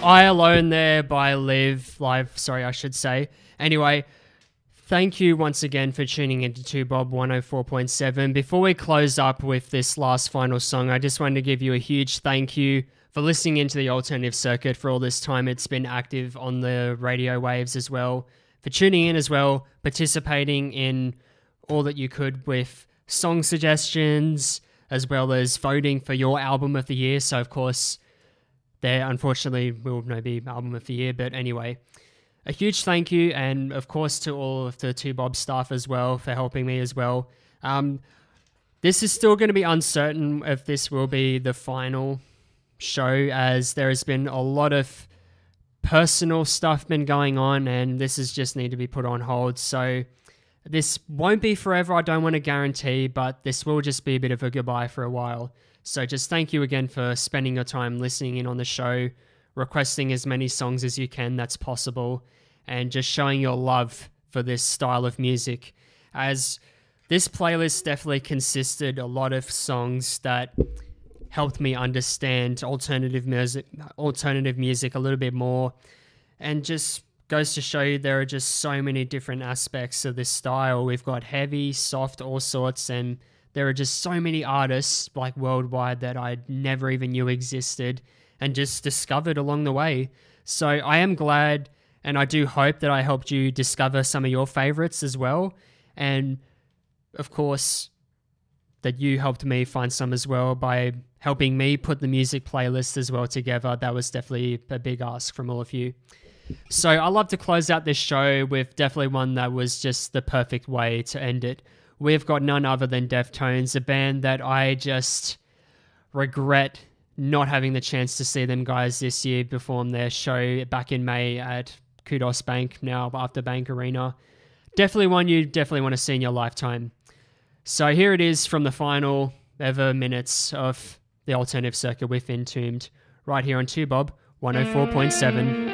I Alone there by Live, sorry, I should say. Anyway, thank you once again for tuning into 2Bob 104.7. Before we close up with this last final song, I just wanted to give you a huge thank you for listening into the alternative circuit for all this time it's been active on the radio waves as well, for tuning in as well, participating in all that you could with song suggestions, as well as voting for your album of the year. So, of course, there unfortunately will no be album of the year, but anyway, a huge thank you, and of course to all of the 2Bob staff as well for helping me as well. This is still going to be uncertain if this will be the final show, as there has been a lot of personal stuff been going on, and this has just need to be put on hold. So this won't be forever, I don't want to guarantee, but this will just be a bit of a goodbye for a while. So just thank you again for spending your time listening in on the show, requesting as many songs as you can that's possible, and just showing your love for this style of music. As this playlist definitely consisted a lot of songs that helped me understand alternative music a little bit more, and just goes to show you there are just so many different aspects of this style. We've got heavy, soft, all sorts, and there are just so many artists like worldwide that I never even knew existed and just discovered along the way. So I am glad, and I do hope that I helped you discover some of your favorites as well. And of course, that you helped me find some as well by helping me put the music playlist as well together. That was definitely a big ask from all of you. So I love to close out this show with definitely one that was just the perfect way to end it. We've got none other than Deftones, a band that I just regret not having the chance to see them guys this year perform their show back in May at Kudos Bank, now after Bank Arena. Definitely one you definitely want to see in your lifetime. So here it is from the final ever minutes of the alternative circuit with Entombed, right here on 2Bob 104.7.